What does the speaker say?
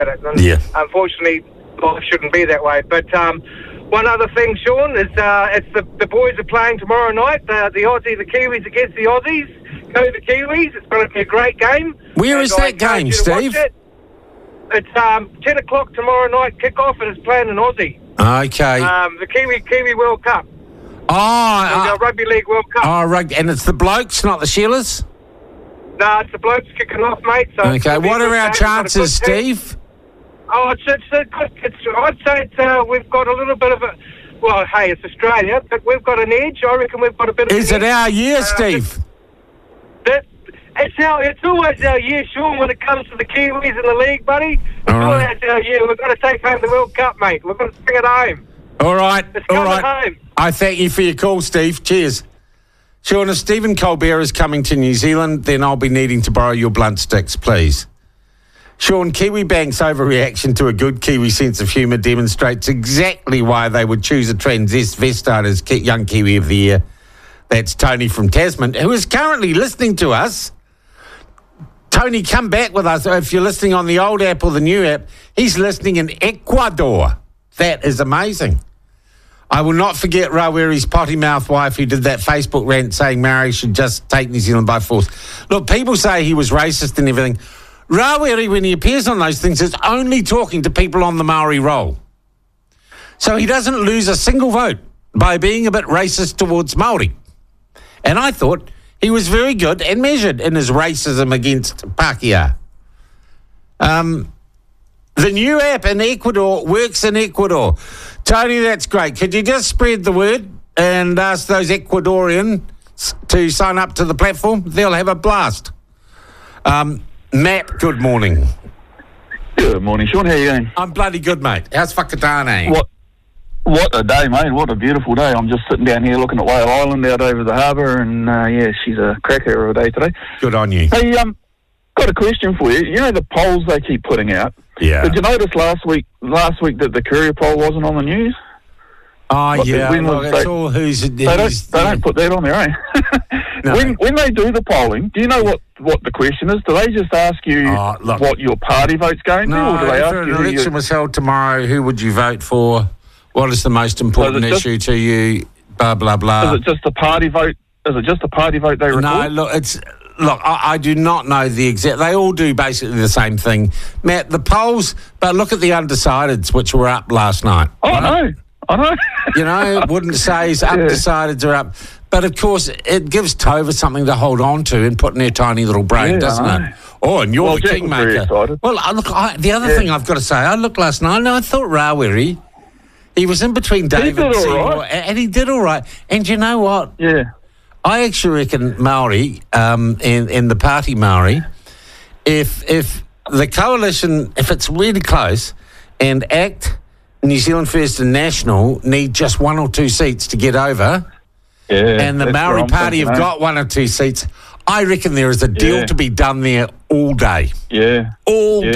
it. And unfortunately, life shouldn't be that way. But one other thing, Sean, is it's the boys are playing tomorrow night. The Kiwis against the Aussies. Go the Kiwis. It's going to be a great game. Where is that game, Steve? It's 10 o'clock tomorrow night kickoff, and it's playing in Aussie. Okay. The Kiwi World Cup. Oh, the Rugby League World Cup. Oh, rugby, and it's the blokes, not the Sheilers? No, it's the blokes kicking off, mate. So okay, what are our chances, Steve? Oh, I'd say we've got a little bit of a... Well, hey, it's Australia, but we've got an edge. I reckon we've got a bit of Is it our year, Steve? It's always our year, Sean, when it comes to the Kiwis in the league, buddy. It's always our year. We've got to take home the World Cup, mate. We've got to bring it home. All right. It's coming home. I thank you for your call, Steve. Cheers. Sean, if Stephen Colbert is coming to New Zealand, then I'll be needing to borrow your blunt sticks, please. Sean, Kiwi Bank's overreaction to a good Kiwi sense of humour demonstrates exactly why they would choose a transvestite as Young Kiwi of the Year. That's Tony from Tasman, who is currently listening to us. Tony, come back with us. If you're listening on the old app or the new app, he's listening in Ecuador. That is amazing. I will not forget Rawiri's potty mouth wife who did that Facebook rant saying Maori should just take New Zealand by force. Look, people say he was racist and everything. Rawiri, when he appears on those things, is only talking to people on the Maori roll. So he doesn't lose a single vote by being a bit racist towards Maori. And I thought he was very good and measured in his racism against Pākehā. The new app in Ecuador works in Ecuador. Tony, that's great. Could you just spread the word and ask those Ecuadorians to sign up to the platform? They'll have a blast. Matt, good morning. Good morning, Sean. How are you going? I'm bloody good, mate. How's Whakatane? What a day, mate. What a beautiful day. I'm just sitting down here looking at Whale Island out over the harbour, and, she's a cracker of a day today. Good on you. Hey, got a question for you. You know the polls they keep putting out? Yeah. Did you notice last week that the Courier poll wasn't on the news? Oh, yeah. It's all who's... They don't put that on there, eh? No. When they do the polling, do you know what the question is? Do they just ask you what your party vote's going to? Or do they ask if you an election was held tomorrow, who would you vote for? What is the most important issue to you? Blah, blah, blah. Is it just a party vote? Is it just a party vote they record? No, look, I do not know the exact... They all do basically the same thing. Matt, the polls... But look at the undecideds, which were up last night. Oh, right? I know. You know, wouldn't say undecideds are up. But, of course, it gives Tova something to hold on to and put in her tiny little brain, doesn't it? Oh, and you're the kingmaker. Well, the other thing I've got to say, I looked last night and I thought Rawiri... He was in between David and Seymour, and he did all right. And you know what? Yeah. I actually reckon Maori, in the party Maori, if the coalition, if it's really close, and ACT, New Zealand First and National need just one or two seats to get over, and the Maori Party have got one or two seats, I reckon there is a deal to be done there all day. Yeah. All day.